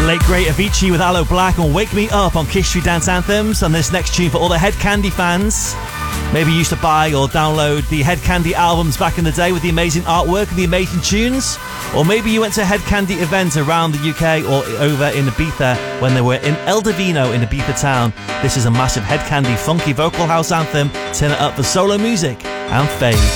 late great Avicii with Aloe Black on Wake Me Up on Kiss Street Dance Anthems. And this next tune for all the Hed Kandi fans. Maybe you used to buy or download the Hed Kandi albums back in the day with the amazing artwork and the amazing tunes. Or maybe you went to Hed Kandi events around the UK or over in Ibiza when they were in El Divino in Ibiza town. This is a massive Hed Kandi funky vocal house anthem. Turn it up for solo music and Fade.